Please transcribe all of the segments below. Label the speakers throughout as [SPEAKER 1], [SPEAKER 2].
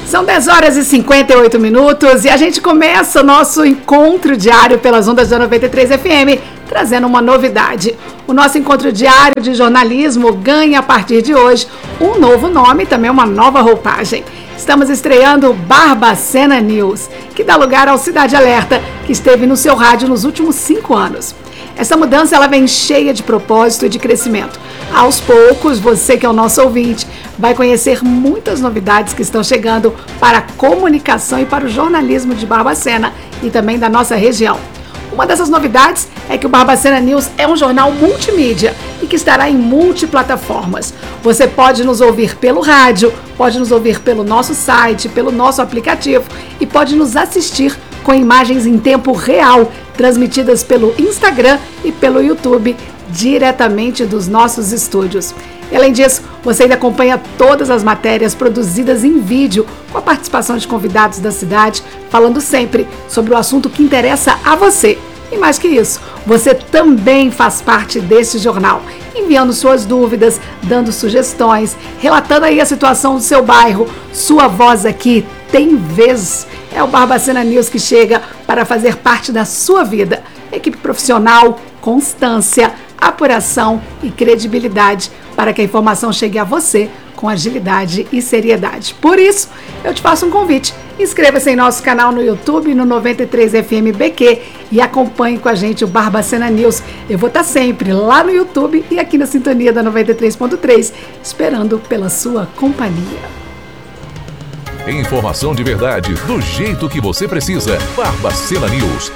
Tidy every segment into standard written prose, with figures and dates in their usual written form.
[SPEAKER 1] São 10 horas e 58 minutos e a gente começa o nosso encontro diário pelas ondas da 93 FM, trazendo uma novidade. O nosso encontro diário de jornalismo ganha a partir de hoje um novo nome e também uma nova roupagem. Estamos estreando o Barbacena News, que dá lugar ao Cidade Alerta, que esteve no seu rádio nos últimos 5 anos. Essa mudança ela vem cheia de propósito e de crescimento. Aos poucos, você que é o nosso ouvinte, vai conhecer muitas novidades que estão chegando para a comunicação e para o jornalismo de Barbacena e também da nossa região. Uma dessas novidades é que o Barbacena News é um jornal multimídia e que estará em multiplataformas. Você pode nos ouvir pelo rádio, pode nos ouvir pelo nosso site, pelo nosso aplicativo e pode nos assistir com imagens em tempo real, transmitidas pelo Instagram e pelo YouTube, diretamente dos nossos estúdios. E, além disso, você ainda acompanha todas as matérias produzidas em vídeo, com a participação de convidados da cidade, falando sempre sobre o assunto que interessa a você. E mais que isso, você também faz parte desse jornal, enviando suas dúvidas, dando sugestões, relatando aí a situação do seu bairro. Sua voz aqui tem vez. É o Barbacena News que chega para fazer parte da sua vida. Equipe profissional, constância, apuração e credibilidade para que a informação chegue a você com agilidade e seriedade. Por isso, eu te faço um convite. Inscreva-se em nosso canal no YouTube, no 93 FM BQ e acompanhe com a gente o Barbacena News. Eu vou estar sempre lá no YouTube e aqui na sintonia da 93.3, esperando pela sua companhia.
[SPEAKER 2] Informação de verdade, do jeito que você precisa. Barbacena News.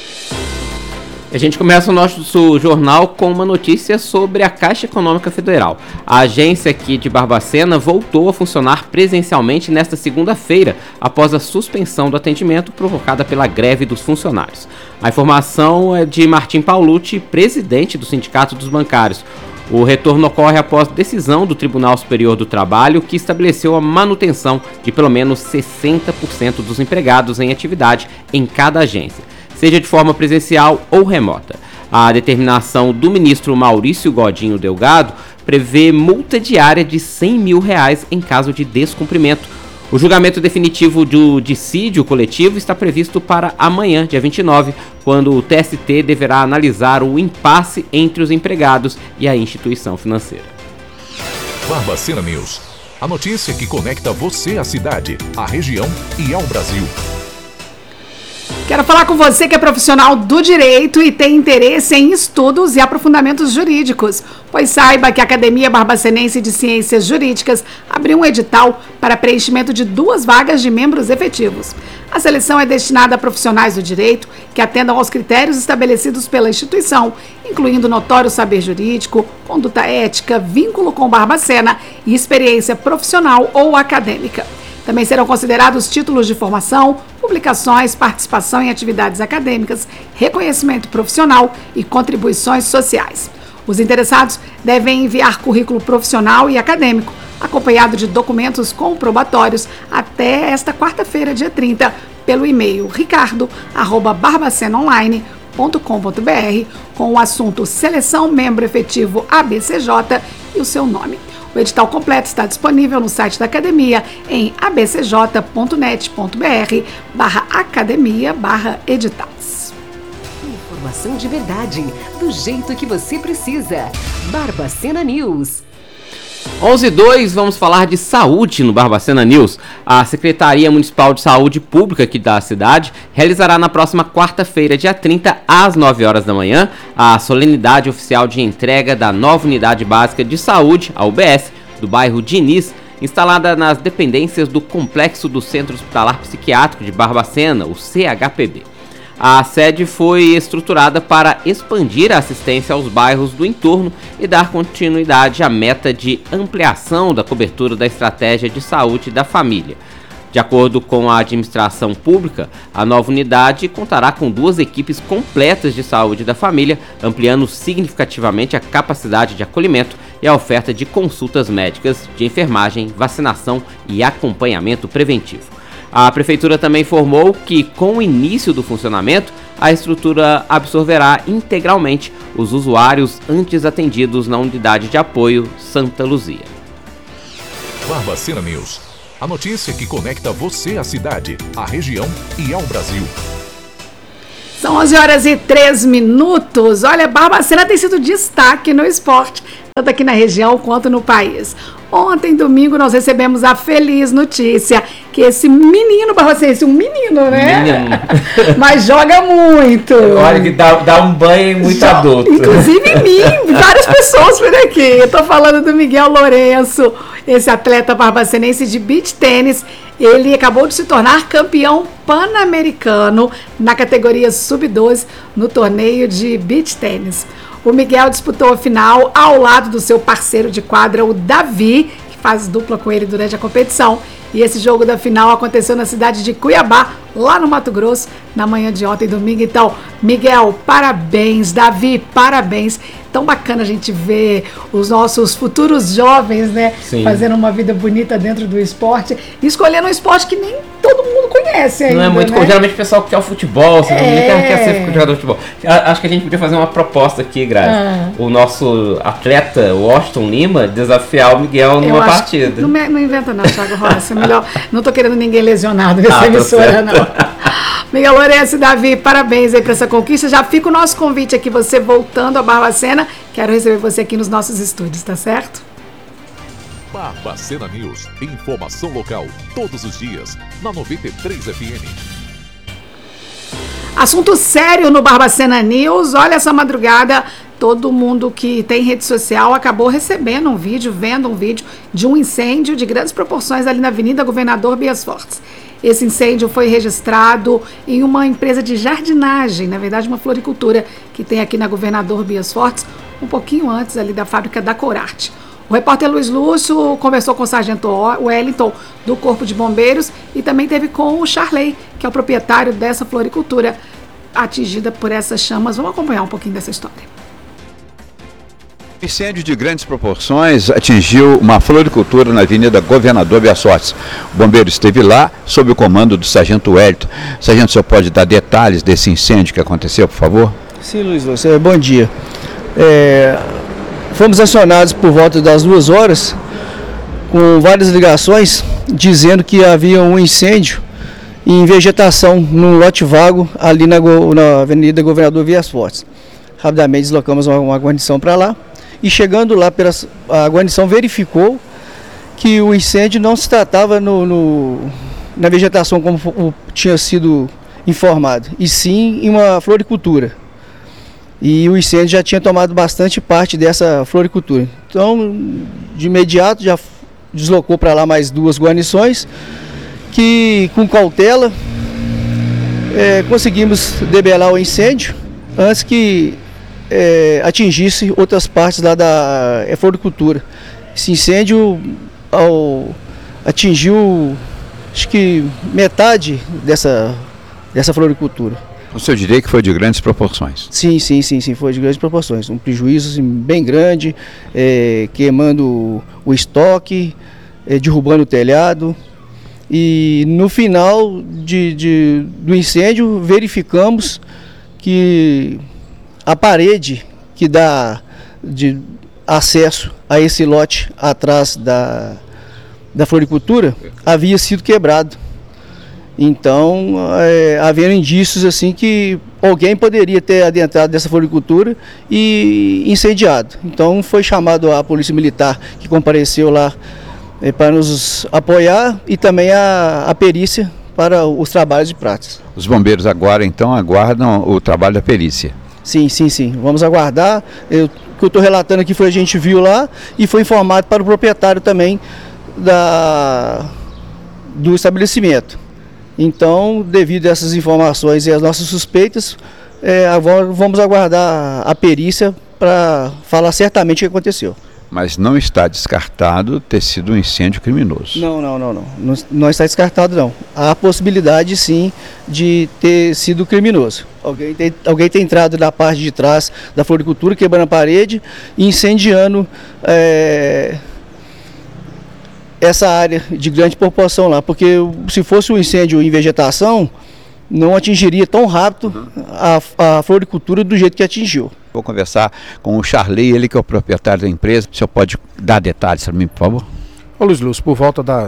[SPEAKER 3] A gente começa o nosso jornal com uma notícia sobre a Caixa Econômica Federal. A agência aqui de Barbacena voltou a funcionar presencialmente nesta segunda-feira, após a suspensão do atendimento provocada pela greve dos funcionários. A informação é de Martim Paulucci, presidente do Sindicato dos Bancários. O retorno ocorre após decisão do Tribunal Superior do Trabalho, que estabeleceu a manutenção de pelo menos 60% dos empregados em atividade em cada agência, seja de forma presencial ou remota. A determinação do ministro Maurício Godinho Delgado prevê multa diária de R$100 mil em caso de descumprimento. O julgamento definitivo do dissídio coletivo está previsto para amanhã, dia 29, quando o TST deverá analisar o impasse entre os empregados e a instituição financeira.
[SPEAKER 2] Barbacena News. A notícia que conecta você à cidade, à região e ao Brasil.
[SPEAKER 1] Quero falar com você que é profissional do direito e tem interesse em estudos e aprofundamentos jurídicos, pois saiba que a Academia Barbacenense de Ciências Jurídicas abriu um edital para preenchimento de 2 vagas de membros efetivos. A seleção é destinada a profissionais do direito que atendam aos critérios estabelecidos pela instituição, incluindo notório saber jurídico, conduta ética, vínculo com Barbacena e experiência profissional ou acadêmica. Também serão considerados títulos de formação, publicações, participação em atividades acadêmicas, reconhecimento profissional e contribuições sociais. Os interessados devem enviar currículo profissional e acadêmico, acompanhado de documentos comprobatórios, até esta quarta-feira, dia 30, pelo e-mail ricardo@barbacenaonline.com.br com o assunto Seleção Membro Efetivo ABCJ e o seu nome. O edital completo está disponível no site da Academia em abcj.net.br/academia/editais.
[SPEAKER 4] Informação de verdade, do jeito que você precisa. Barbacena News.
[SPEAKER 3] 11h02, vamos falar de saúde no Barbacena News. A Secretaria Municipal de Saúde Pública aqui da cidade realizará na próxima quarta-feira, dia 30, às 9 horas da manhã, a solenidade oficial de entrega da nova Unidade Básica de Saúde, a UBS, do bairro Diniz, instalada nas dependências do Complexo do Centro Hospitalar Psiquiátrico de Barbacena, o CHPB. A sede foi estruturada para expandir a assistência aos bairros do entorno e dar continuidade à meta de ampliação da cobertura da estratégia de saúde da família. De acordo com a administração pública, a nova unidade contará com 2 equipes completas de saúde da família, ampliando significativamente a capacidade de acolhimento e a oferta de consultas médicas, de enfermagem, vacinação e acompanhamento preventivo. A Prefeitura também informou que, com o início do funcionamento, a estrutura absorverá integralmente os usuários antes atendidos na Unidade de Apoio Santa Luzia.
[SPEAKER 2] Barbacena News. A notícia que conecta você à cidade, à região e ao Brasil.
[SPEAKER 1] São 11h03. Olha, Barbacena tem sido destaque no esporte, tanto aqui na região quanto no país. Ontem, domingo, nós recebemos a feliz notícia que esse menino barbacense, um menino, né? Menino. Mas joga muito.
[SPEAKER 3] Olha que dá um banho em muito adulto.
[SPEAKER 1] Inclusive em mim, várias pessoas por aqui. Eu tô falando do Miguel Lourenço, esse atleta barbacenense de beach tênis. Ele acabou de se tornar campeão pan-americano na categoria sub-12 no torneio de beach tênis. O Miguel disputou a final ao lado do seu parceiro de quadra, o Davi, que faz dupla com ele durante a competição. E esse jogo da final aconteceu na cidade de Cuiabá, lá no Mato Grosso, na manhã de ontem, domingo. Então, Miguel, parabéns. Davi, parabéns. Tão bacana a gente ver os nossos futuros jovens, né? Sim. Fazendo uma vida bonita dentro do esporte. E escolhendo um esporte que nem todo mundo conhece ainda,
[SPEAKER 3] não é muito,
[SPEAKER 1] né?
[SPEAKER 3] Geralmente o pessoal que quer o futebol, quer ser jogador de futebol. Acho que a gente podia fazer uma proposta aqui, Grazi. O nosso atleta, o Washington Lima, desafiar o Miguel numa partida.
[SPEAKER 1] Não inventa não, Thiago Rossi. Melhor, não tô querendo ninguém lesionado nessa emissora, não. Miguel Lourenço e Davi, parabéns aí para essa conquista. Já fica o nosso convite aqui, você voltando a Barbacena. Quero receber você aqui nos nossos estúdios, tá certo?
[SPEAKER 2] Barbacena News, informação local, todos os dias, na 93 FM.
[SPEAKER 1] Assunto sério no Barbacena News. Olha, essa madrugada, todo mundo que tem rede social acabou recebendo vendo um vídeo de um incêndio de grandes proporções ali na Avenida Governador Bias Fortes. Esse incêndio foi registrado em uma empresa de jardinagem, na verdade uma floricultura que tem aqui na Governador Bias Fortes, um pouquinho antes ali da fábrica da Corarte. O repórter Luiz Lúcio conversou com o sargento Wellington do Corpo de Bombeiros e também teve com o Charley, que é o proprietário dessa floricultura atingida por essas chamas. Vamos acompanhar um pouquinho dessa história.
[SPEAKER 5] Um incêndio de grandes proporções atingiu uma floricultura na Avenida Governador Bias Fortes. O bombeiro esteve lá sob o comando do sargento Wellington. Sargento, o senhor pode dar detalhes desse incêndio que aconteceu, por favor?
[SPEAKER 6] Sim, Luiz Lúcio. Bom dia. Fomos acionados por volta das 2 horas com várias ligações dizendo que havia um incêndio em vegetação num lote vago ali na Avenida Governador Bias Fortes. Rapidamente deslocamos uma guarnição para lá e chegando lá, a guarnição verificou que o incêndio não se tratava na vegetação como tinha sido informado, e sim em uma floricultura. E o incêndio já tinha tomado bastante parte dessa floricultura. Então, de imediato, já deslocou para lá mais 2 guarnições, que com cautela conseguimos debelar o incêndio antes que atingisse outras partes lá da floricultura. Esse incêndio atingiu, acho que metade dessa floricultura.
[SPEAKER 5] O senhor diria que foi de grandes proporções?
[SPEAKER 6] Sim, foi de grandes proporções. Um prejuízo assim, bem grande, queimando o estoque, derrubando o telhado. E no final do incêndio, verificamos que a parede que dá de acesso a esse lote atrás da floricultura havia sido quebrado. Então, havia indícios assim que alguém poderia ter adentrado dessa floricultura e incendiado. Então, foi chamado a Polícia Militar, que compareceu lá para nos apoiar, e também a perícia para os trabalhos de pratas.
[SPEAKER 5] Os bombeiros agora, então, aguardam o trabalho da perícia?
[SPEAKER 6] Sim. Vamos aguardar. O que eu estou relatando aqui foi a gente viu lá e foi informado para o proprietário também do estabelecimento. Então, devido a essas informações e as nossas suspeitas, vamos aguardar a perícia para falar certamente o que aconteceu.
[SPEAKER 5] Mas não está descartado ter sido um incêndio criminoso?
[SPEAKER 6] Não está descartado, não. Há a possibilidade, sim, de ter sido criminoso. Alguém tem entrado na parte de trás da floricultura, quebrando a parede e incendiando essa área de grande proporção lá, porque se fosse um incêndio em vegetação, não atingiria tão rápido a floricultura do jeito que atingiu.
[SPEAKER 5] Vou conversar com o Charley, ele que é o proprietário da empresa. O senhor pode dar detalhes para mim, por favor?
[SPEAKER 7] Ô Luiz Lúcio, por volta da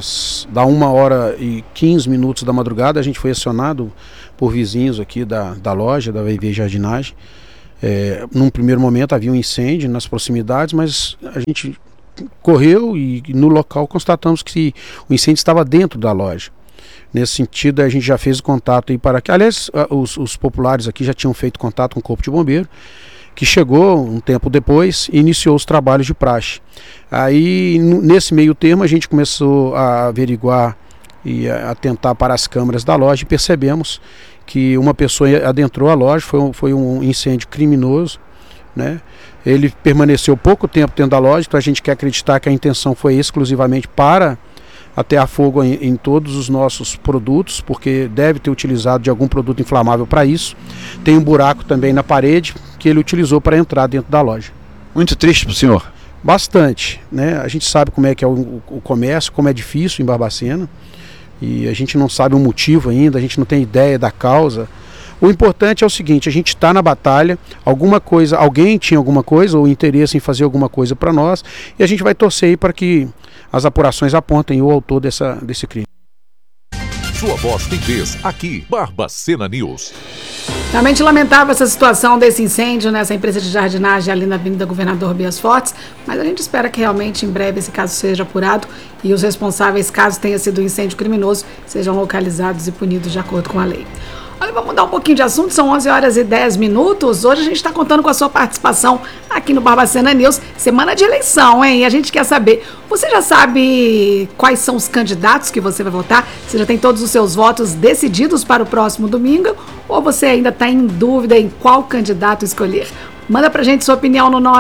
[SPEAKER 7] 1h15 da madrugada, a gente foi acionado por vizinhos aqui da loja, da VV Jardinagem. Num primeiro momento havia um incêndio nas proximidades, mas a gente correu e no local constatamos que o incêndio estava dentro da loja. Nesse sentido, a gente já fez o contato aí para que, aliás, os populares aqui já tinham feito contato com o Corpo de Bombeiro, que chegou um tempo depois e iniciou os trabalhos de praxe. Aí, nesse meio termo, a gente começou a averiguar e a atentar para as câmeras da loja e percebemos que uma pessoa adentrou a loja, foi um incêndio criminoso, né? Ele permaneceu pouco tempo dentro da loja, então a gente quer acreditar que a intenção foi exclusivamente para atear fogo em todos os nossos produtos, porque deve ter utilizado de algum produto inflamável para isso. Tem um buraco também na parede que ele utilizou para entrar dentro da loja.
[SPEAKER 5] Muito triste para o senhor?
[SPEAKER 7] Bastante, né? A gente sabe como é que é o comércio, como é difícil em Barbacena, e a gente não sabe o motivo ainda, a gente não tem ideia da causa. O importante é o seguinte: a gente está na batalha, alguém tinha alguma coisa ou interesse em fazer alguma coisa para nós, e a gente vai torcer aí para que as apurações apontem o autor desse crime.
[SPEAKER 2] Sua voz tem vez aqui, Barbacena News.
[SPEAKER 1] Realmente lamentável essa situação desse incêndio nessa empresa de jardinagem ali na Avenida Governador Bias Fortes, mas a gente espera que realmente em breve esse caso seja apurado e os responsáveis, caso tenha sido um incêndio criminoso, sejam localizados e punidos de acordo com a lei. Olha, vamos mudar um pouquinho de assunto, são 11h10. Hoje a gente está contando com a sua participação aqui no Barbacena News, semana de eleição, hein? E a gente quer saber, você já sabe quais são os candidatos que você vai votar? Você já tem todos os seus votos decididos para o próximo domingo? Ou você ainda está em dúvida em qual candidato escolher? Manda pra gente sua opinião no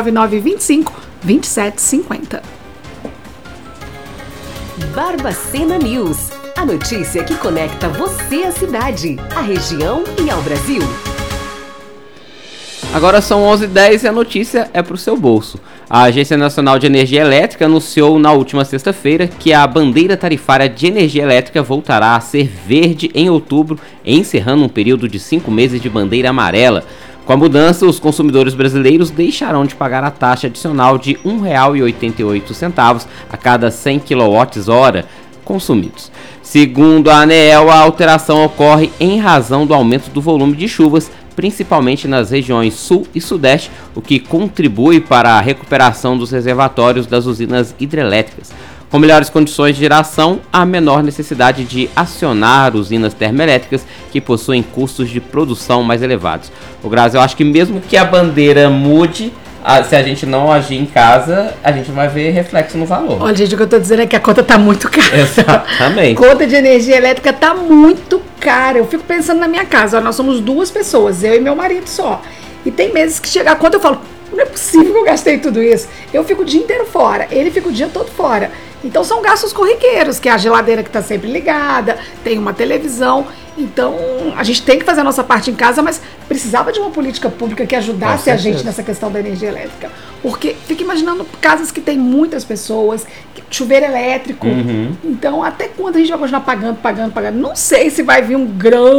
[SPEAKER 1] 99925-2750.
[SPEAKER 4] Barbacena News. A notícia que conecta você à cidade, à região e ao Brasil.
[SPEAKER 3] Agora são 11h10 e a notícia é para o seu bolso. A Agência Nacional de Energia Elétrica anunciou na última sexta-feira que a bandeira tarifária de energia elétrica voltará a ser verde em outubro, encerrando um período de 5 meses de bandeira amarela. Com a mudança, os consumidores brasileiros deixarão de pagar a taxa adicional de R$ 1,88 a cada 100 kWh consumidos. Segundo a ANEEL, a alteração ocorre em razão do aumento do volume de chuvas, principalmente nas regiões sul e sudeste, o que contribui para a recuperação dos reservatórios das usinas hidrelétricas. Com melhores condições de geração, há menor necessidade de acionar usinas termoelétricas que possuem custos de produção mais elevados. O Grazi, eu acho que mesmo que a bandeira mude, se a gente não agir em casa, a gente vai ver reflexo no valor.
[SPEAKER 1] Olha, gente, o que eu tô dizendo é que a conta tá muito cara.
[SPEAKER 3] Exatamente.
[SPEAKER 1] Conta de energia elétrica tá muito cara. Eu fico pensando na minha casa. Ó, nós somos 2 pessoas, eu e meu marido só. E tem meses que chega a conta, eu falo, não é possível que eu gastei tudo isso. Eu fico o dia inteiro fora, ele fica o dia todo fora. Então são gastos corriqueiros, que é a geladeira que está sempre ligada, tem uma televisão. Então a gente tem que fazer a nossa parte em casa, mas precisava de uma política pública que ajudasse a gente nessa questão da energia elétrica. Porque fica imaginando casas que tem muitas pessoas, chuveiro elétrico. Então até quando a gente vai continuar pagando? Não sei se vai vir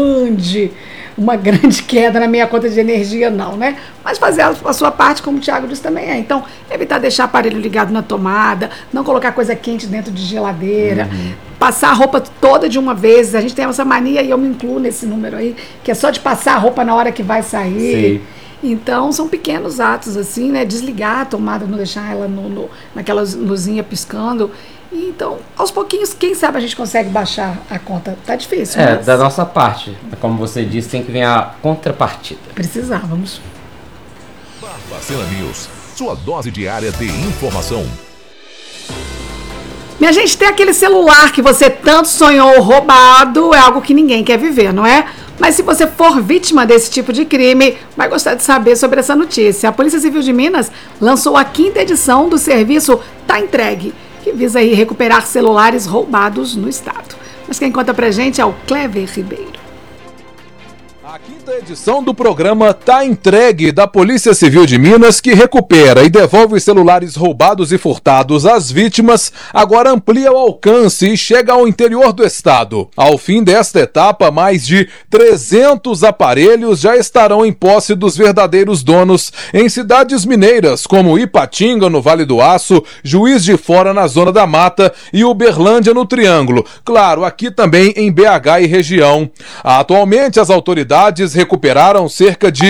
[SPEAKER 1] uma grande queda na minha conta de energia, não, né? Mas fazer a sua parte, como o Thiago disse também é. Então, evitar deixar aparelho ligado na tomada, não colocar coisa quente dentro de geladeira, passar a roupa toda de uma vez. A gente tem essa mania, e eu me incluo nesse número aí, que é só de passar a roupa na hora que vai sair. Sim. Então, são pequenos atos, assim, né? Desligar a tomada, não deixar ela naquela luzinha piscando. Então, aos pouquinhos, quem sabe a gente consegue baixar a conta. Tá difícil, mas...
[SPEAKER 3] da nossa parte. Como você disse, tem que vir a contrapartida.
[SPEAKER 1] Precisávamos.
[SPEAKER 2] Barbacena News, sua dose diária de informação.
[SPEAKER 1] Minha gente, tem aquele celular que você tanto sonhou roubado, é algo que ninguém quer viver, não é? Mas se você for vítima desse tipo de crime, vai gostar de saber sobre essa notícia. A Polícia Civil de Minas lançou a 5ª edição do serviço Tá Entregue, que visa aí recuperar celulares roubados no estado. Mas quem conta pra gente é o Clever Ribeiro.
[SPEAKER 8] A A quinta edição do programa Tá Entregue da Polícia Civil de Minas, que recupera e devolve os celulares roubados e furtados às vítimas, agora amplia o alcance e chega ao interior do estado. Ao fim desta etapa, mais de 300 aparelhos já estarão em posse dos verdadeiros donos em cidades mineiras como Ipatinga, no Vale do Aço, Juiz de Fora, na Zona da Mata, e Uberlândia, no Triângulo. Claro, aqui também em BH e região. Atualmente, as autoridades recuperaram cerca de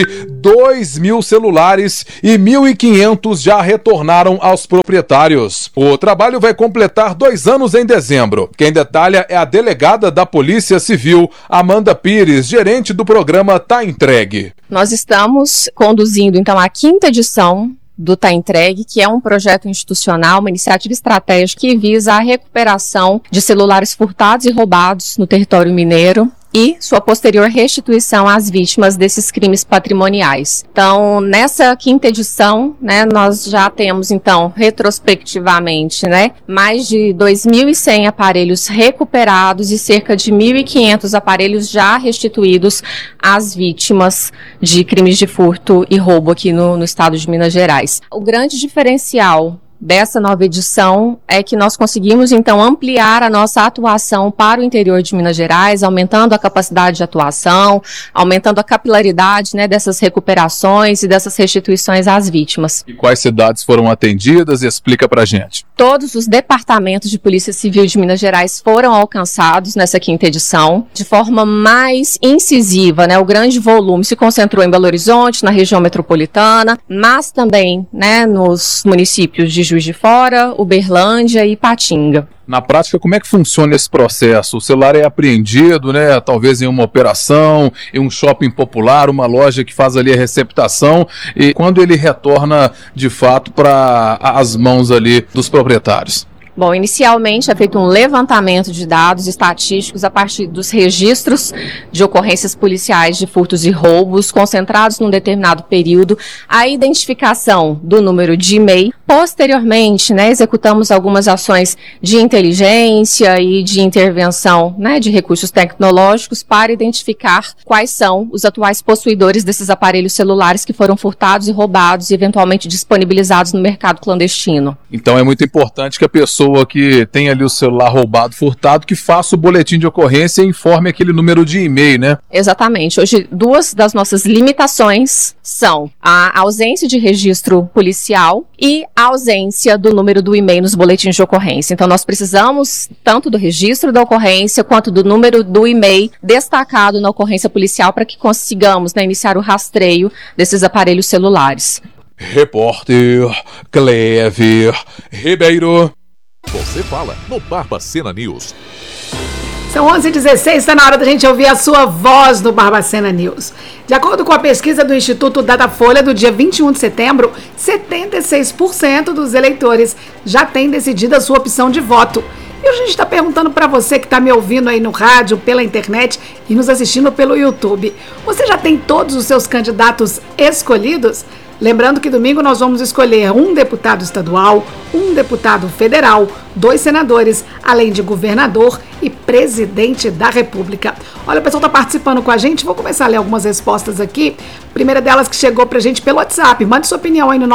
[SPEAKER 8] 2.000 celulares e 1.500 já retornaram aos proprietários. O trabalho vai completar 2 anos em dezembro. Quem detalha é a delegada da Polícia Civil, Amanda Pires, gerente do programa Tá Entregue.
[SPEAKER 9] Nós estamos conduzindo, então, a quinta edição do Tá Entregue, que é um projeto institucional, uma iniciativa estratégica que visa a recuperação de celulares furtados e roubados no território mineiro e sua posterior restituição às vítimas desses crimes patrimoniais. Então, nessa quinta edição, nós já temos, então, retrospectivamente, mais de 2.100 aparelhos recuperados e cerca de 1.500 aparelhos já restituídos às vítimas de crimes de furto e roubo aqui no estado de Minas Gerais. O grande diferencial dessa nova edição é que nós conseguimos, então, ampliar a nossa atuação para o interior de Minas Gerais, aumentando a capacidade de atuação, aumentando a capilaridade, dessas recuperações e dessas restituições às vítimas.
[SPEAKER 8] E quais cidades foram atendidas? Explica pra gente.
[SPEAKER 9] Todos os departamentos de Polícia Civil de Minas Gerais foram alcançados nessa quinta edição, de forma mais incisiva, o grande volume se concentrou em Belo Horizonte, na região metropolitana, mas também, nos municípios de Juiz de Fora, Uberlândia e Ipatinga.
[SPEAKER 8] Na prática, como é que funciona esse processo? O celular é apreendido, talvez em uma operação, em um shopping popular, uma loja que faz ali a receptação, e quando ele retorna, de fato, para as mãos ali dos proprietários?
[SPEAKER 9] Bom, inicialmente é feito um levantamento de dados estatísticos a partir dos registros de ocorrências policiais de furtos e roubos concentrados num determinado período, a identificação do número de e-mail. Posteriormente, executamos algumas ações de inteligência e de intervenção, de recursos tecnológicos para identificar quais são os atuais possuidores desses aparelhos celulares que foram furtados e roubados e eventualmente disponibilizados no mercado clandestino.
[SPEAKER 8] Então é muito importante que a pessoa que tem ali o celular roubado, furtado, que faça o boletim de ocorrência e informe aquele número de e-mail,
[SPEAKER 9] Exatamente. Hoje, 2 das nossas limitações são a ausência de registro policial e a ausência do número do e-mail nos boletins de ocorrência. Então, nós precisamos tanto do registro da ocorrência quanto do número do e-mail destacado na ocorrência policial para que consigamos iniciar o rastreio desses aparelhos celulares.
[SPEAKER 8] Repórter Clever Ribeiro.
[SPEAKER 2] Você fala no Barbacena News.
[SPEAKER 1] São 11h16, está na hora da gente ouvir a sua voz no Barbacena News. De acordo com a pesquisa do Instituto Datafolha do dia 21 de setembro, 76% dos eleitores já têm decidido a sua opção de voto. E a gente está perguntando para você que está me ouvindo aí no rádio, pela internet e nos assistindo pelo YouTube. Você já tem todos os seus candidatos escolhidos? Lembrando que domingo nós vamos escolher um deputado estadual, um deputado federal, 2 senadores, além de governador e presidente da República. Olha, o pessoal está participando com a gente, vou começar a ler algumas respostas aqui. Primeira delas que chegou pra gente pelo WhatsApp, mande sua opinião aí no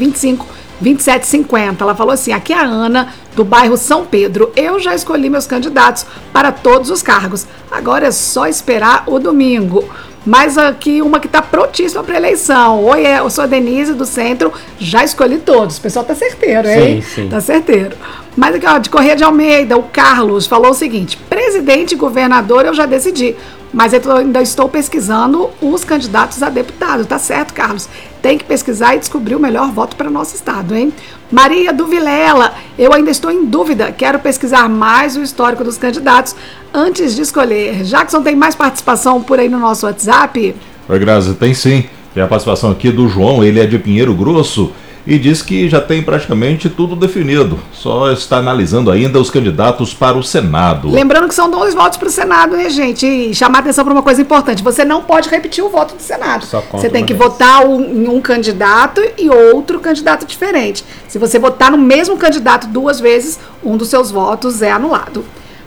[SPEAKER 1] 9925-2750. Ela falou assim, aqui é a Ana, do bairro São Pedro. Eu já escolhi meus candidatos para todos os cargos, agora é só esperar o domingo. Mas aqui uma que está prontíssima para eleição. Oi, eu sou a Denise do Centro, já escolhi todos. O pessoal tá certeiro, hein?
[SPEAKER 3] Sim.
[SPEAKER 1] Tá certeiro. Mas aqui, de Corrêa de Almeida, o Carlos falou o seguinte, presidente e governador eu já decidi, mas eu ainda estou pesquisando os candidatos a deputado. Tá certo, Carlos? Tem que pesquisar e descobrir o melhor voto para o nosso estado, hein? Maria do Vilela, eu ainda estou em dúvida, quero pesquisar mais o histórico dos candidatos antes de escolher. Jackson, tem mais participação por aí no nosso WhatsApp?
[SPEAKER 10] Oi, Grazi, tem sim. Tem a participação aqui do João, ele é de Pinheiro Grosso e diz que já tem praticamente tudo definido, só está analisando ainda os candidatos para o Senado.
[SPEAKER 1] Lembrando que são 2 votos para o Senado, né, gente? E chamar atenção para uma coisa importante, você não pode repetir o voto do Senado. Você tem que votar em um candidato e outro candidato diferente. Se você votar no mesmo candidato 2 vezes, um dos seus votos é anulado.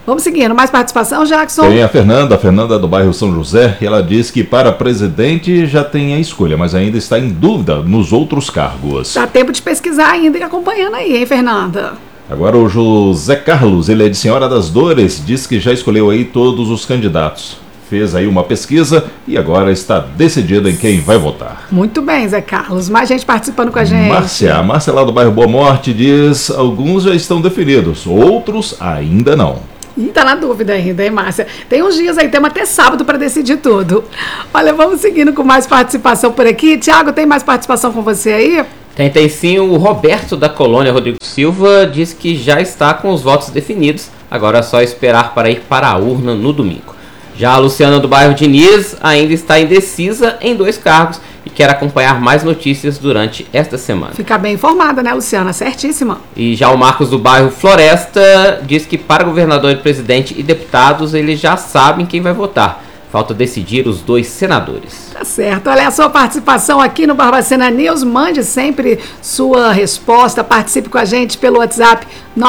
[SPEAKER 1] Vamos seguindo. Mais participação, Jackson?
[SPEAKER 10] Tem a Fernanda do bairro São José, e ela diz que para presidente já tem a escolha, mas ainda está em dúvida nos outros cargos.
[SPEAKER 1] Dá tempo de pesquisar ainda e acompanhando aí, hein, Fernanda?
[SPEAKER 10] Agora o José Carlos, ele é de Senhora das Dores, diz que já escolheu aí todos os candidatos. Fez aí uma pesquisa e agora está decidido em quem vai votar.
[SPEAKER 1] Muito bem, Zé Carlos. Mais gente participando com a gente.
[SPEAKER 10] A Márcia lá do bairro Boa Morte diz: alguns já estão definidos, outros ainda não.
[SPEAKER 1] E tá na dúvida ainda, hein, Márcia? Tem uns dias aí, temos até sábado para decidir tudo. Olha, vamos seguindo com mais participação por aqui. Tiago, tem mais participação com você aí?
[SPEAKER 3] Tem sim. O Roberto da Colônia Rodrigo Silva diz que já está com os votos definidos. Agora é só esperar para ir para a urna no domingo. Já a Luciana do bairro Diniz ainda está indecisa em 2 cargos e quer acompanhar mais notícias durante esta semana.
[SPEAKER 1] Ficar bem informada, né, Luciana? Certíssima.
[SPEAKER 3] E já o Marcos do bairro Floresta diz que para governador, presidente e deputados eles já sabem quem vai votar. Falta decidir os 2 senadores.
[SPEAKER 1] Tá certo. Olha a sua participação aqui no Barbacena News. Mande sempre sua resposta. Participe com a gente pelo WhatsApp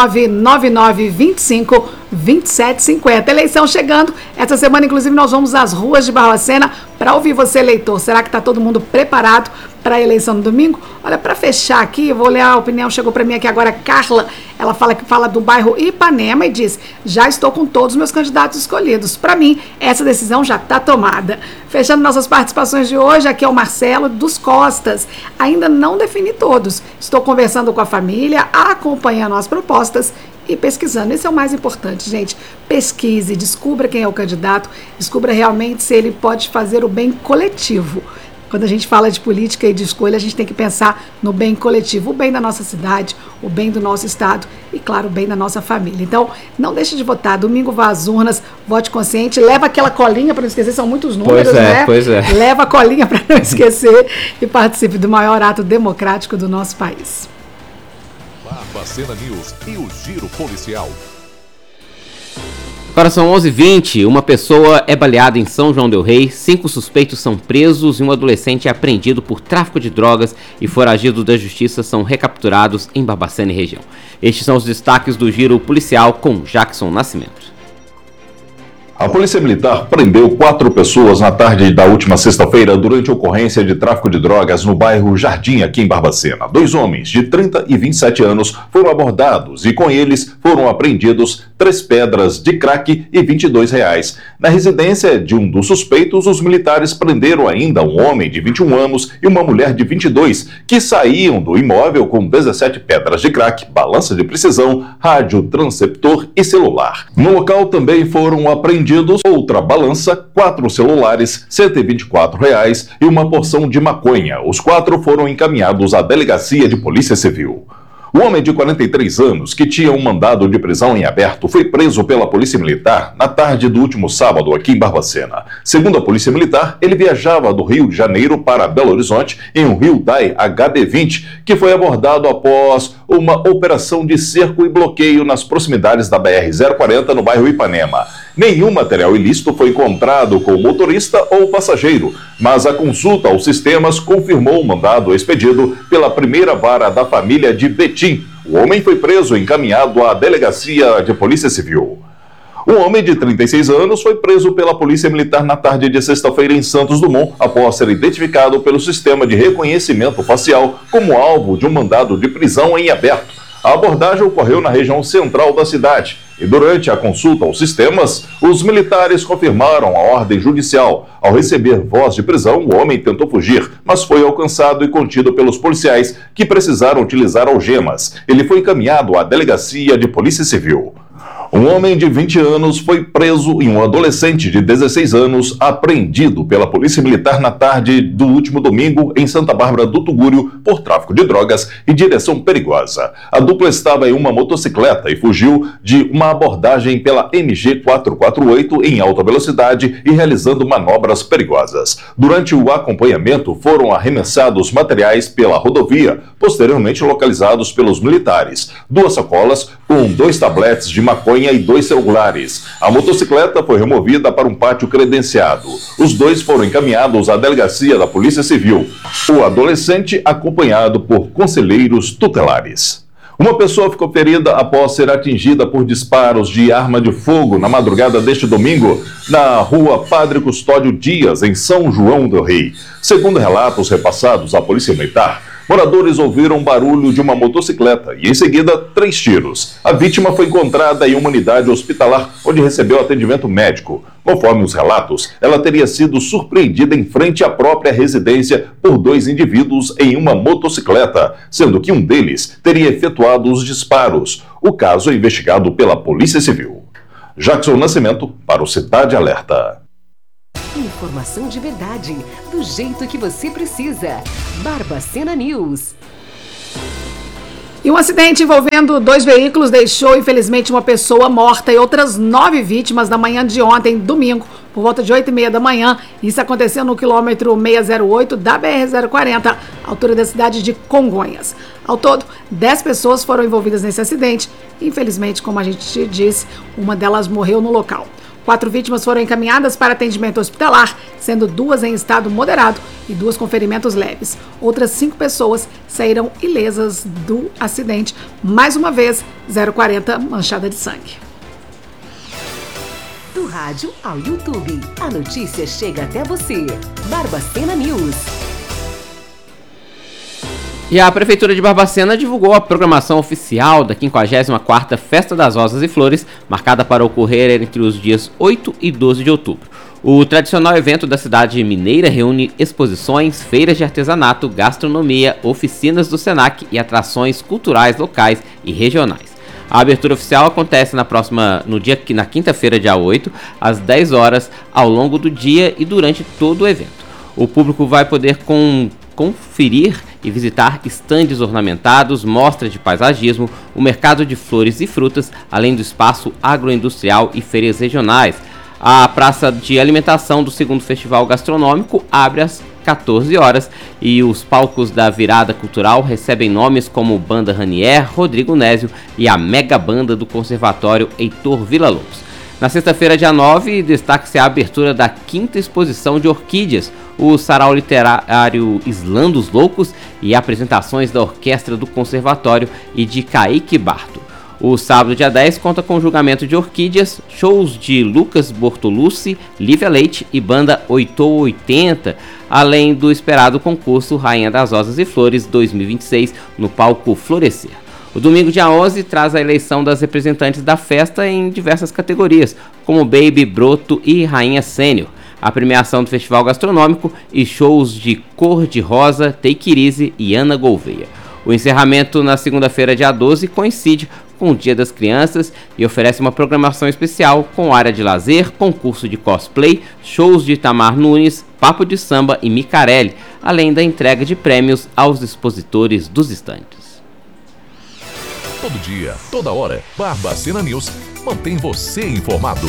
[SPEAKER 1] 999252750. Eleição chegando. Essa semana, inclusive, nós vamos às ruas de Barbacena para ouvir você, eleitor. Será que está todo mundo preparado para a eleição no domingo? Olha, para fechar aqui, eu vou ler a opinião. Chegou para mim aqui agora, Carla. Ela fala do bairro Ipanema e diz: já estou com todos os meus candidatos escolhidos. Para mim, essa decisão já está tomada. Fechando nossas participações de hoje, aqui é o Marcelo dos Costas. Ainda não defini todos. Estou conversando com a família, acompanhando as propostas e pesquisando. Esse é o mais importante, gente. Pesquise, descubra quem é o candidato, descubra realmente se ele pode fazer o bem coletivo. Quando a gente fala de política e de escolha, a gente tem que pensar no bem coletivo, o bem da nossa cidade, o bem do nosso estado e, claro, o bem da nossa família. Então, não deixe de votar. Domingo vá às urnas, vote consciente, leva aquela colinha para não esquecer, são muitos números, né?
[SPEAKER 3] Pois é.
[SPEAKER 1] Leva a colinha para não esquecer e participe do maior ato democrático do nosso país.
[SPEAKER 2] Barbacena News e o Giro Policial.
[SPEAKER 3] Agora são 11h20, uma pessoa é baleada em São João del Rei, 5 suspeitos são presos e um adolescente é apreendido por tráfico de drogas e foragidos da justiça são recapturados em Barbacena e região. Estes são os destaques do Giro Policial com Jackson Nascimento.
[SPEAKER 10] A Polícia Militar prendeu 4 pessoas na tarde da última sexta-feira durante ocorrência de tráfico de drogas no bairro Jardim, aqui em Barbacena. 2 homens de 30 e 27 anos foram abordados e com eles foram apreendidos 3 pedras de crack e R$22. Na residência de um dos suspeitos, os militares prenderam ainda um homem de 21 anos e uma mulher de 22, que saíam do imóvel com 17 pedras de crack, balança de precisão, rádio, transceptor e celular. No local também foram apreendidos outra balança, 4 celulares, R$124 e uma porção de maconha. Os 4 foram encaminhados à Delegacia de Polícia Civil. O homem de 43 anos, que tinha um mandado de prisão em aberto, foi preso pela Polícia Militar na tarde do último sábado aqui em Barbacena. Segundo a Polícia Militar, ele viajava do Rio de Janeiro para Belo Horizonte em um Hyundai HB20, que foi abordado após uma operação de cerco e bloqueio nas proximidades da BR-040 no bairro Ipanema. Nenhum material ilícito foi encontrado com o motorista ou passageiro, mas a consulta aos sistemas confirmou o mandado expedido pela primeira vara da família de Betim. O homem foi preso e encaminhado à Delegacia de Polícia Civil. Um homem de 36 anos foi preso pela Polícia Militar na tarde de sexta-feira em Santos Dumont, após ser identificado pelo sistema de reconhecimento facial como alvo de um mandado de prisão em aberto. A abordagem ocorreu na região central da cidade e durante a consulta aos sistemas, os militares confirmaram a ordem judicial. Ao receber voz de prisão, o homem tentou fugir, mas foi alcançado e contido pelos policiais que precisaram utilizar algemas. Ele foi encaminhado à Delegacia de Polícia Civil. Um homem de 20 anos foi preso e um adolescente de 16 anos apreendido pela Polícia Militar na tarde do último domingo em Santa Bárbara do Tugúrio por tráfico de drogas e direção perigosa. A dupla estava em uma motocicleta e fugiu de uma abordagem pela MG 448 em alta velocidade e realizando manobras perigosas. Durante o acompanhamento foram arremessados materiais pela rodovia, posteriormente localizados pelos militares. 2 sacolas com 2 tabletes de maconha e 2 celulares. A motocicleta foi removida para um pátio credenciado. Os 2 foram encaminhados à Delegacia da Polícia Civil. O adolescente acompanhado por conselheiros tutelares. Uma pessoa ficou ferida após ser atingida por disparos de arma de fogo na madrugada deste domingo, na rua Padre Custódio Dias, em São João del Rei. Segundo relatos repassados à Polícia Militar, moradores ouviram um barulho de uma motocicleta e, em seguida, 3 tiros. A vítima foi encontrada em uma unidade hospitalar, onde recebeu atendimento médico. Conforme os relatos, ela teria sido surpreendida em frente à própria residência por 2 indivíduos em uma motocicleta, sendo que um deles teria efetuado os disparos. O caso é investigado pela Polícia Civil. Jackson Nascimento, para o Cidade Alerta.
[SPEAKER 4] Informação de verdade, do jeito que você precisa. Barbacena News.
[SPEAKER 1] E um acidente envolvendo 2 veículos deixou, infelizmente, uma pessoa morta e outras 9 vítimas na manhã de ontem, domingo, por volta de 8h30 da manhã. Isso aconteceu no quilômetro 608 da BR-040, altura da cidade de Congonhas. Ao todo, 10 pessoas foram envolvidas nesse acidente. Infelizmente, como a gente disse, uma delas morreu no local. 4 vítimas foram encaminhadas para atendimento hospitalar, sendo 2 em estado moderado e 2 com ferimentos leves. Outras 5 pessoas saíram ilesas do acidente. Mais uma vez, 040 manchada de sangue.
[SPEAKER 4] Do rádio ao YouTube, a notícia chega até você. Barbacena News.
[SPEAKER 3] E a Prefeitura de Barbacena divulgou a programação oficial da 54ª Festa das Rosas e Flores, marcada para ocorrer entre os dias 8 e 12 de outubro. O tradicional evento da cidade mineira reúne exposições, feiras de artesanato, gastronomia, oficinas do Senac e atrações culturais locais e regionais. A abertura oficial acontece na quinta-feira, dia 8, às 10 horas, ao longo do dia e durante todo o evento. O público vai poder conferir e visitar estandes ornamentados, mostras de paisagismo, o mercado de flores e frutas, além do espaço agroindustrial e feiras regionais. A praça de alimentação do segundo festival gastronômico abre às 14 horas e os palcos da virada cultural recebem nomes como Banda Ranier, Rodrigo Nésio e a mega banda do Conservatório Heitor Villa-Lobos. Na sexta-feira, dia 9, destaca-se a abertura da 5ª exposição de orquídeas, o sarau literário Islã dos Loucos e apresentações da Orquestra do Conservatório e de Kaique Barto. O sábado, dia 10, conta com julgamento de orquídeas, shows de Lucas Bortolucci, Lívia Leite e banda 880, além do esperado concurso Rainha das Rosas e Flores 2026 no palco Florescer. O domingo, dia 11, traz a eleição das representantes da festa em diversas categorias, como Baby, Broto e Rainha Sênior, a premiação do Festival Gastronômico e shows de Cor de Rosa, Take It Easy e Ana Gouveia. O encerramento na segunda-feira, dia 12, coincide com o Dia das Crianças e oferece uma programação especial com área de lazer, concurso de cosplay, shows de Itamar Nunes, Papo de Samba e Micarelli, além da entrega de prêmios aos expositores dos estandes.
[SPEAKER 2] Todo dia, toda hora, Barbacena News mantém você informado.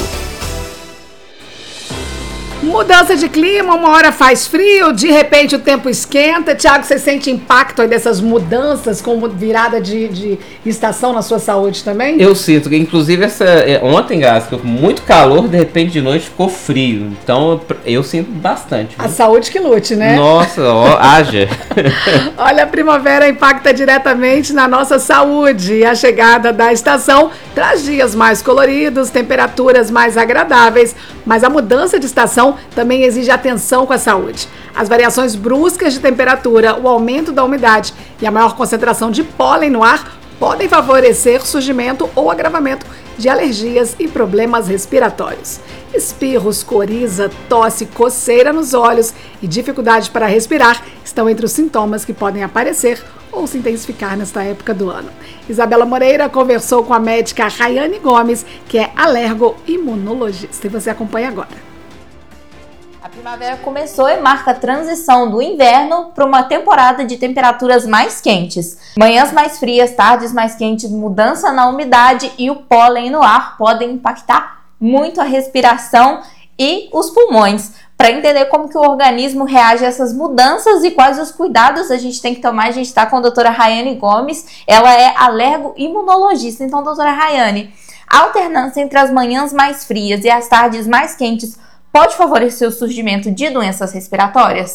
[SPEAKER 1] Mudança de clima, uma hora faz frio, de repente o tempo esquenta. Tiago, você sente impacto aí dessas mudanças como virada de estação na sua saúde também?
[SPEAKER 3] Eu sinto, inclusive ontem, Gás, com muito calor, de repente de noite ficou frio. Então eu sinto bastante.
[SPEAKER 1] A saúde que lute, né?
[SPEAKER 3] Nossa, haja.
[SPEAKER 1] Olha, a primavera impacta diretamente na nossa saúde. E a chegada da estação traz dias mais coloridos, temperaturas mais agradáveis, mas a mudança de estação também exige atenção com a saúde. As variações bruscas de temperatura, o aumento da umidade e a maior concentração de pólen no ar podem favorecer surgimento ou agravamento de alergias e problemas respiratórios. Espirros, coriza, tosse, coceira nos olhos e dificuldade para respirar estão entre os sintomas que podem aparecer ou se intensificar nesta época do ano. Isabela Moreira conversou com a médica Rayane Gomes, que é alergo-imunologista, e você acompanha agora.
[SPEAKER 11] A primavera começou e marca a transição do inverno para uma temporada de temperaturas mais quentes. Manhãs mais frias, tardes mais quentes, mudança na umidade e o pólen no ar podem impactar muito a respiração e os pulmões. Para entender como que o organismo reage a essas mudanças e quais os cuidados a gente tem que tomar, a gente está com a doutora Rayane Gomes, ela é alergo-imunologista. Então, doutora Rayane, a alternância entre as manhãs mais frias e as tardes mais quentes pode favorecer o surgimento de doenças respiratórias?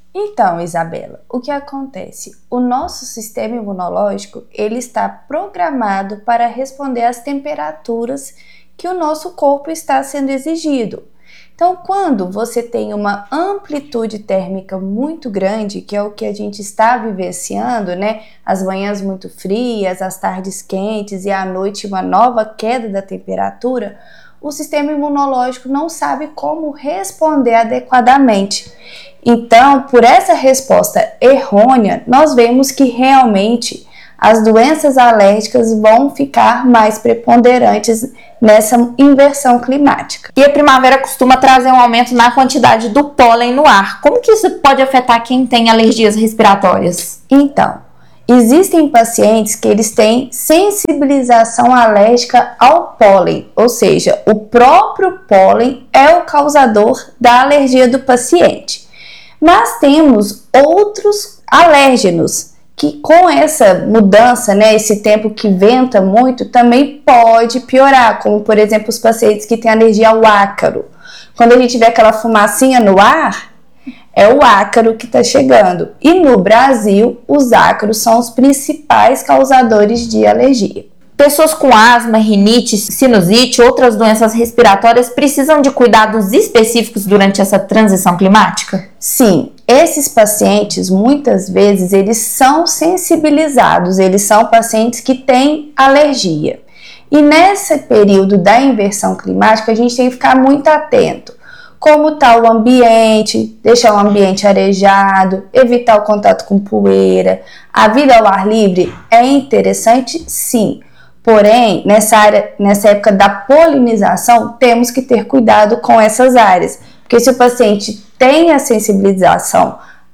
[SPEAKER 12] Então, Isabela, o que acontece? O nosso sistema imunológico, ele está programado para responder às temperaturas que o nosso corpo está sendo exigido. Então, quando você tem uma amplitude térmica muito grande, que é o que a gente está vivenciando, né? As manhãs muito frias, as tardes quentes e à noite uma nova queda da temperatura, o sistema imunológico não sabe como responder adequadamente. Então, por essa resposta errônea, nós vemos que realmente as doenças alérgicas vão ficar mais preponderantes nessa inversão climática.
[SPEAKER 11] E a primavera costuma trazer um aumento na quantidade do pólen no ar. Como que isso pode afetar quem tem alergias respiratórias?
[SPEAKER 12] Então, existem pacientes que eles têm sensibilização alérgica ao pólen, ou seja, o próprio pólen é o causador da alergia do paciente. Mas temos outros alérgenos que com essa mudança, né, esse tempo que venta muito, também pode piorar, como por exemplo os pacientes que têm alergia ao ácaro. Quando a gente vê aquela fumacinha no ar, é o ácaro que está chegando. E no Brasil, os ácaros são os principais causadores de alergia.
[SPEAKER 11] Pessoas com asma, rinite, sinusite, outras doenças respiratórias precisam de cuidados específicos durante essa transição climática?
[SPEAKER 12] Sim, esses pacientes, muitas vezes, eles são sensibilizados, eles são pacientes que têm alergia. E nesse período da inversão climática, a gente tem que ficar muito atento. Como está o ambiente, deixar o ambiente arejado, evitar o contato com poeira. A vida ao ar livre é interessante, sim. Porém, nessa época da polinização, temos que ter cuidado com essas áreas. Porque se o paciente tem a sensibilização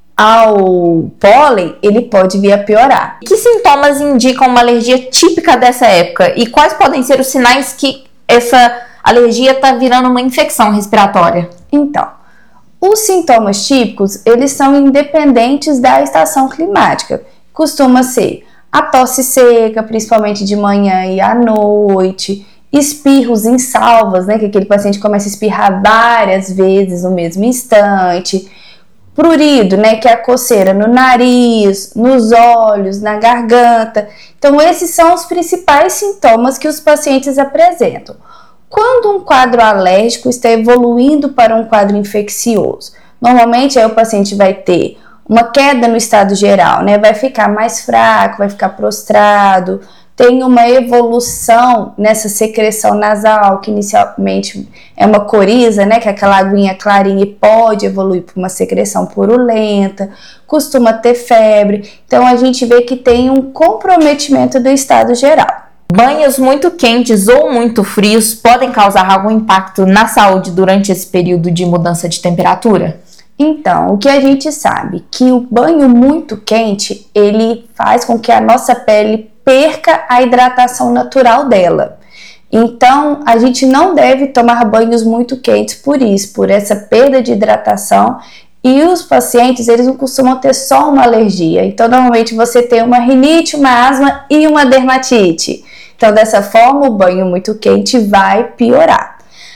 [SPEAKER 12] ao pólen, ele pode vir a piorar.
[SPEAKER 11] Que sintomas indicam uma alergia típica dessa época? E quais podem ser os sinais que essa alergia está virando uma infecção respiratória?
[SPEAKER 12] Então, os sintomas típicos, eles são independentes da estação climática. Costuma ser a tosse seca, principalmente de manhã e à noite, espirros em salvas, né, que aquele paciente começa a espirrar várias vezes no mesmo instante, prurido, né, que é a coceira no nariz, nos olhos, na garganta. Então, esses são os principais sintomas que os pacientes apresentam. Quando um quadro alérgico está evoluindo para um quadro infeccioso, normalmente aí o paciente vai ter uma queda no estado geral, né? Vai ficar mais fraco, vai ficar prostrado, tem uma evolução nessa secreção nasal, que inicialmente é uma coriza, né? Que é aquela aguinha clarinha e pode evoluir para uma secreção purulenta, costuma ter febre. Então a gente vê que tem um comprometimento do estado geral.
[SPEAKER 11] Banhos muito quentes ou muito frios podem causar algum impacto na saúde durante esse período de mudança de temperatura?
[SPEAKER 12] Então, o que a gente sabe? Que o banho muito quente, ele faz com que a nossa pele perca a hidratação natural dela. Então, a gente não deve tomar banhos muito quentes por isso, por essa perda de hidratação. E os pacientes, eles não costumam ter só uma alergia. Então, normalmente você tem uma rinite, uma asma e uma dermatite. Então, dessa forma, o banho muito quente vai piorar.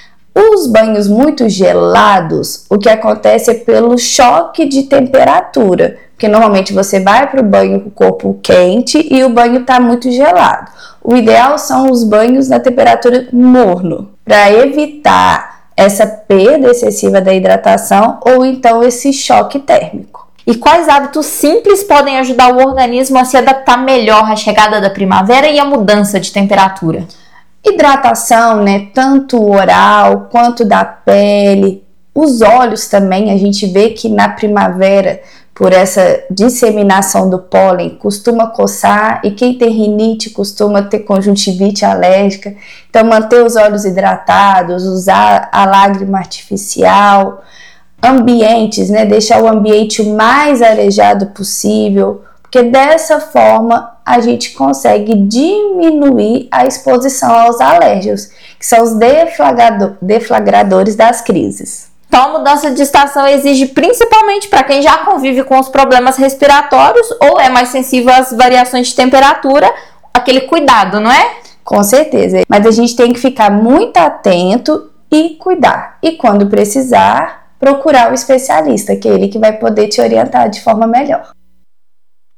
[SPEAKER 12] Os banhos muito gelados, o que acontece é pelo choque de temperatura, porque normalmente você vai para o banho com o corpo quente e o banho está muito gelado. O ideal são os banhos na temperatura morno, para evitar essa perda excessiva da hidratação ou então esse choque térmico.
[SPEAKER 11] E quais hábitos simples podem ajudar o organismo a se adaptar melhor à chegada da primavera e à mudança de temperatura?
[SPEAKER 12] Hidratação, né, tanto oral quanto da pele, os olhos também, a gente vê que na primavera, por essa disseminação do pólen, costuma coçar e quem tem rinite costuma ter conjuntivite alérgica, então manter os olhos hidratados, usar a lágrima artificial, ambientes, né, deixar o ambiente o mais arejado possível, porque dessa forma a gente consegue diminuir a exposição aos alérgenos, que são os deflagradores das crises.
[SPEAKER 11] Então, a mudança de estação exige principalmente para quem já convive com os problemas respiratórios ou é mais sensível às variações de temperatura, aquele cuidado, não é?
[SPEAKER 12] Com certeza, mas a gente tem que ficar muito atento e cuidar. E quando precisar, procurar o especialista, que é ele que vai poder te orientar de forma melhor.